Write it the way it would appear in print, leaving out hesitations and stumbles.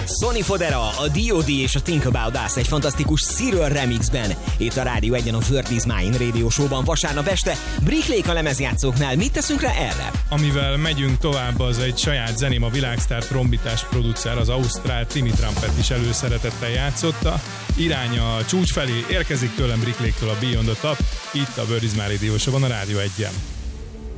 Sonny Fodera, a D.O.D. és a Think About Us egy fantasztikus Cyril remixben. Itt a Rádió 1-en a World is Mine Radio Show-ban vasárnap este. Bricklake a lemezjátszóknál. Mit teszünk rá erre? Amivel megyünk tovább, az egy saját zeném, a világsztár trombitás producer, az ausztrál Timmy Trumpet is előszeretettel játszotta. Irány a csúcs felé, érkezik tőlem Bricklake-től a Beyond the Top, itt a World is Mine Radio Show-ban a Rádió 1-en.